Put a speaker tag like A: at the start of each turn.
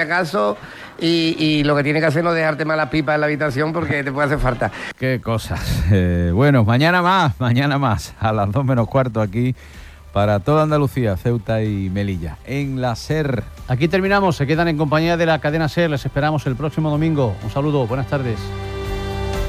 A: acaso, y lo que tiene que hacer es no dejarte malas pipas en la habitación porque te puede hacer falta.
B: Qué cosas. Bueno, mañana más, a las 2 menos cuarto aquí, para toda Andalucía, Ceuta y Melilla, en la SER.
C: Aquí terminamos, se quedan en compañía de la cadena SER, les esperamos el próximo domingo. Un saludo, buenas tardes.